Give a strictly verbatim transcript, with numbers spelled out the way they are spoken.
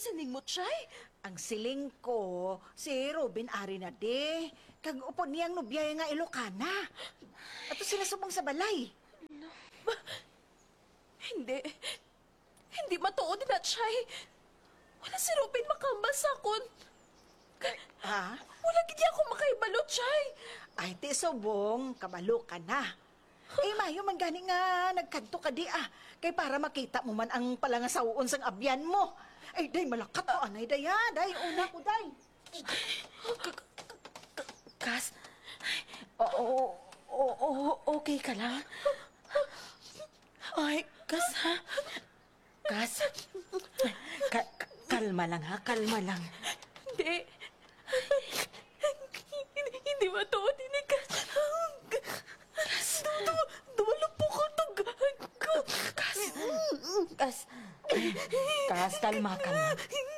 sining mo, Chay? Ang siling ko, si Robin ari na de. Kag upo niyang nubiyay nga Ilocana. Ato sila subong sa balay. Hindi. Hindi matuod na, Chay. Wala si Robin makambal sa akon. Ha? Wala gid ako makaibalo, Chay. Ay, ti subong, kabalo ka na. Eh, mayo man gani nga nagkanto ka di ah. Kay para makita mo man ang palangasawon sang abyan mo. Ay, day, malakat ko, anay, day, ha? Day, una ko, day. Kas, oo, oo, okay ka lang? Ay, Kas, ha? Kas, ka, ka- kalma lang, ha? Kalma lang. Hindi. Hindi, hindi matuod ni Kas. Kas. Duwalo po ko tugag ko. Kas, Kas, Kas, kalma ka lang.